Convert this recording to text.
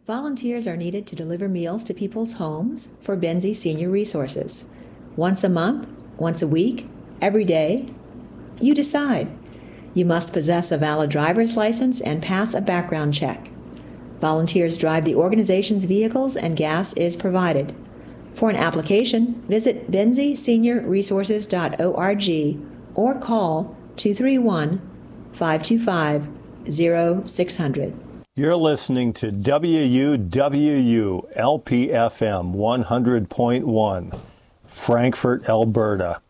Volunteers are needed to deliver meals to people's homes for Benzie Senior Resources. Once a month, once a week, every day? You decide. You must possess a valid driver's license and pass a background check. Volunteers drive the organization's vehicles and gas is provided. For an application, visit benzieseniorresources.org or call 231-525-0600. You're listening to WUWU LPFM 100.1, Frankfort, Alberta.